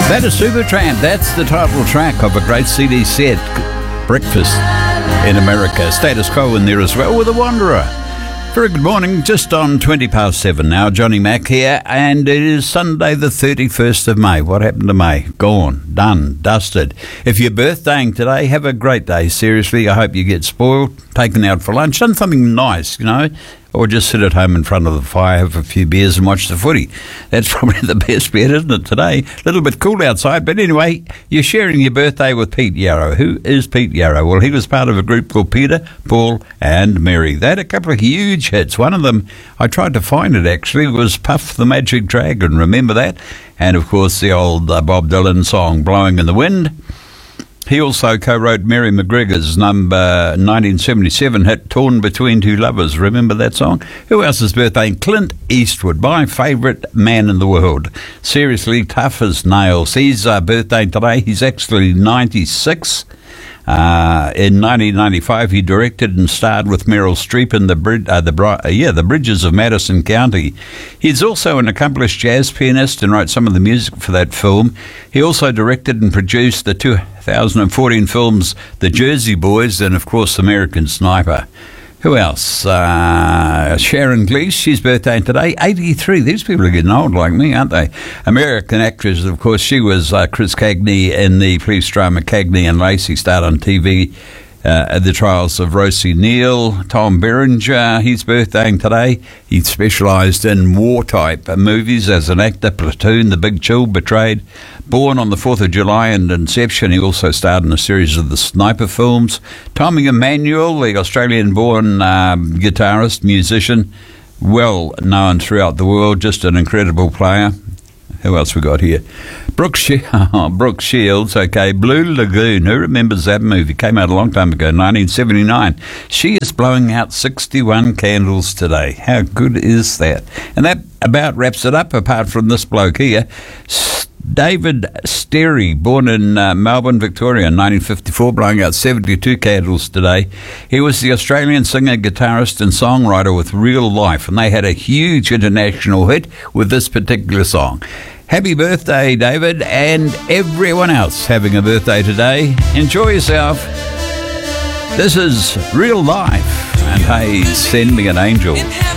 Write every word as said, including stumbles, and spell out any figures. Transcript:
That is Supertramp. That's the title track of a great C D set, Breakfast in America. Status Quo in there as well with The Wanderer. Very good morning, just on twenty past seven now. Johnny Mac here, and it is Sunday the thirty-first of May. What happened to May? Gone, done, dusted. If you're birthdaying today, have a great day. Seriously, I hope you get spoiled, taken out for lunch, done something nice, you know, or just sit at home in front of the fire, have a few beers and watch the footy. That's probably the best bet, isn't it, today? A little bit cool outside, but anyway, you're sharing your birthday with Pete Yarrow. Who is Pete Yarrow? Well, he was part of a group called Peter, Paul and Mary. They had a couple of huge hits. One of them, I tried to find it actually, was Puff the Magic Dragon. Remember that? And, of course, the old uh, Bob Dylan song, Blowing in the Wind. He also co-wrote Mary McGregor's number nineteen seventy-seven hit Torn Between Two Lovers. Remember that song? Who else's birthday? Clint Eastwood, my favourite man in the world. Seriously, tough as nails. His uh, birthday today, he's actually ninety-six. Uh, in nineteen ninety-five, he directed and starred with Meryl Streep in the Brid- uh, the uh, yeah the Bridges of Madison County. He's also an accomplished jazz pianist and wrote some of the music for that film. He also directed and produced the two thousand fourteen films The Jersey Boys and, of course, American Sniper. Who else? Uh, Sharon Gleeson, she's birthday today, eighty-three. These people are getting old like me, aren't they? American actress, of course. She was uh, Chris Cagney in the police drama Cagney and Lacey, starred on T V. Uh, the Trials of Rosie Neal. Tom Berenger, he's birthdaying today. He specialised in war-type movies as an actor. Platoon, The Big Chill, Betrayed. Born on the fourth of July and Inception. He also starred in a series of the Sniper films. Tommy Emmanuel, the Australian-born um, guitarist, musician, well known throughout the world, just an incredible player. Who else we got here? Brooke, She- oh, Brooke Shields, okay. Blue Lagoon, who remembers that movie? Came out a long time ago, nineteen seventy-nine. She is blowing out sixty-one candles today. How good is that? And that about wraps it up, apart from this bloke here. David Sterry, born in uh, Melbourne, Victoria in nineteen fifty-four, blowing out seventy-two candles today. He was the Australian singer, guitarist and songwriter with Real Life, and they had a huge international hit with this particular song. Happy birthday, David, and everyone else having a birthday today. Enjoy yourself. This is Real Life, and hey, send me an angel.